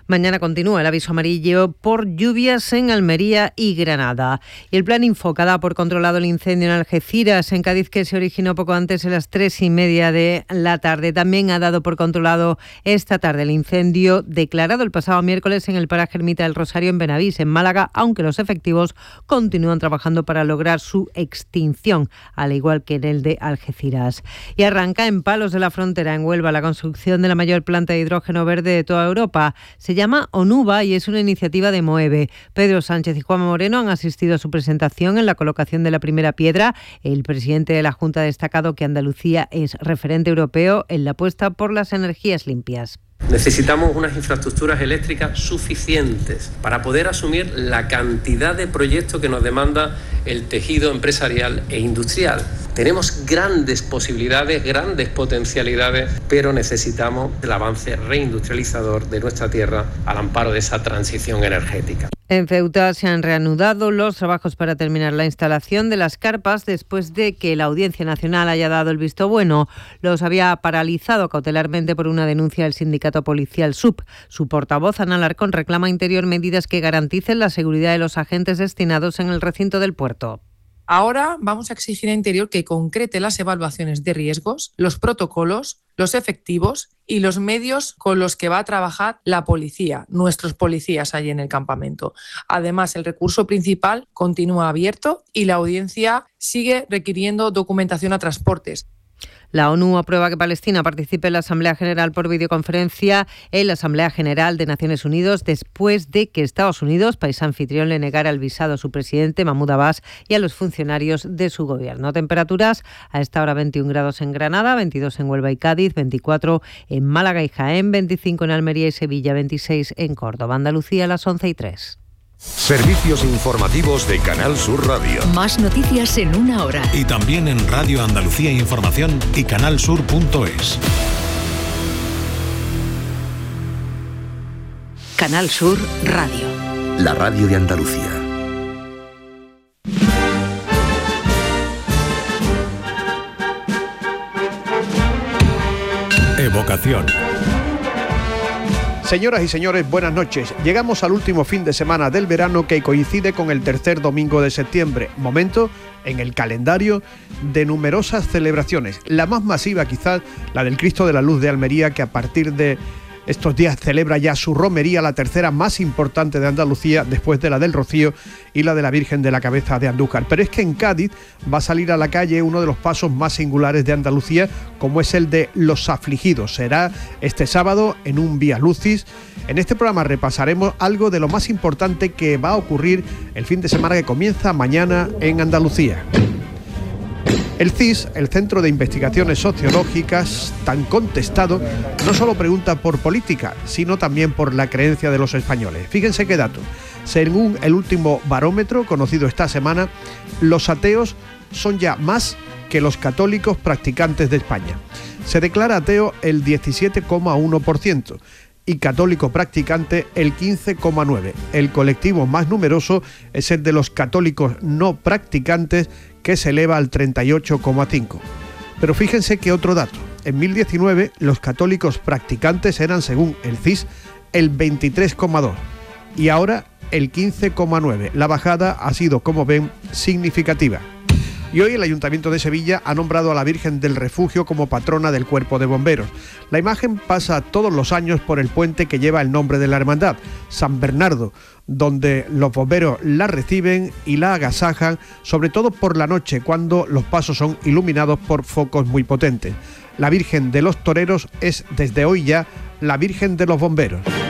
Mañana continúa el aviso amarillo por lluvias en Almería y Granada. Y el plan Infoca da por controlado el incendio en Algeciras, en Cádiz, que se originó poco antes de las 3:30 de la tarde. También ha dado por controlado esta tarde el incendio declarado el pasado miércoles en el paraje Ermita del Rosario en Benavís, en Málaga, aunque los efectivos continúan trabajando para lograr su extinción, al igual que en el de Algeciras. Y arranca en Palos de la Frontera, en Huelva, la construcción de la mayor planta de hidrógeno verde de toda Europa. Se llama Onuba y es una iniciativa de Moeve. Pedro Sánchez y Juanma Moreno han asistido a su presentación en la colocación de la primera piedra. El presidente de la Junta ha destacado que Andalucía es referente europeo en la apuesta por las energías limpias. Necesitamos unas infraestructuras eléctricas suficientes para poder asumir la cantidad de proyectos que nos demanda el tejido empresarial e industrial. Tenemos grandes posibilidades, grandes potencialidades, pero necesitamos el avance reindustrializador de nuestra tierra al amparo de esa transición energética. En Ceuta se han reanudado los trabajos para terminar la instalación de las carpas después de que la Audiencia Nacional haya dado el visto bueno. Los había paralizado cautelarmente por una denuncia del sindicato policial SUB. Su portavoz, Ana Alarcón, reclama Interior medidas que garanticen la seguridad de los agentes destinados en el recinto del puerto. Ahora vamos a exigir a Interior que concrete las evaluaciones de riesgos, los protocolos, los efectivos y los medios con los que va a trabajar la policía, nuestros policías allí en el campamento. Además, el recurso principal continúa abierto y la audiencia sigue requiriendo documentación a transportes. La ONU aprueba que Palestina participe en la Asamblea General por videoconferencia en la Asamblea General de Naciones Unidas después de que Estados Unidos, país anfitrión, le negara el visado a su presidente Mahmoud Abbas y a los funcionarios de su gobierno. Temperaturas a esta hora 21 grados en Granada, 22 en Huelva y Cádiz, 24 en Málaga y Jaén, 25 en Almería y Sevilla, 26 en Córdoba. Andalucía a las 11:03. Servicios informativos de Canal Sur Radio. Más noticias en una hora. Y también en Radio Andalucía Información y canalsur.es. Canal Sur Radio. La radio de Andalucía. Evocación. Señoras y señores, buenas noches. Llegamos al último fin de semana del verano que coincide con el tercer domingo de septiembre, momento en el calendario de numerosas celebraciones. La más masiva quizás, la del Cristo de la Luz de Almería, que a partir de estos días celebra ya su romería, la tercera más importante de Andalucía, después de la del Rocío y la de la Virgen de la Cabeza de Andújar. Pero es que en Cádiz va a salir a la calle uno de los pasos más singulares de Andalucía, como es el de los afligidos. Será este sábado en un Vía Lucis. En este programa repasaremos algo de lo más importante que va a ocurrir el fin de semana que comienza mañana en Andalucía. El CIS, el Centro de Investigaciones Sociológicas, tan contestado, no solo pregunta por política, sino también por la creencia de los españoles. Fíjense qué dato. Según el último barómetro conocido esta semana, los ateos son ya más que los católicos practicantes de España. Se declara ateo el 17,1%. Y católico practicante el 15,9%. El colectivo más numeroso es el de los católicos no practicantes, que se eleva al 38,5%. Pero fíjense que otro dato. En 2019 los católicos practicantes eran, según el CIS, el 23,2% y ahora el 15,9%. La bajada ha sido, como ven, significativa. Y hoy el Ayuntamiento de Sevilla ha nombrado a la Virgen del Refugio como patrona del Cuerpo de Bomberos. La imagen pasa todos los años por el puente que lleva el nombre de la hermandad, San Bernardo, donde los bomberos la reciben y la agasajan, sobre todo por la noche, cuando los pasos son iluminados por focos muy potentes. La Virgen de los Toreros es desde hoy ya la Virgen de los Bomberos.